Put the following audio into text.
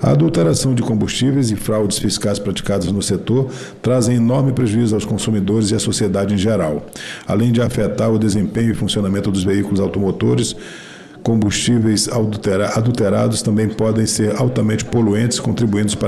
A adulteração de combustíveis e fraudes fiscais praticadas no setor trazem enorme prejuízo aos consumidores e à sociedade em geral, além de afetar o desempenho e funcionamento dos veículos automotores. Combustíveis adulterados também podem ser altamente poluentes, contribuindo para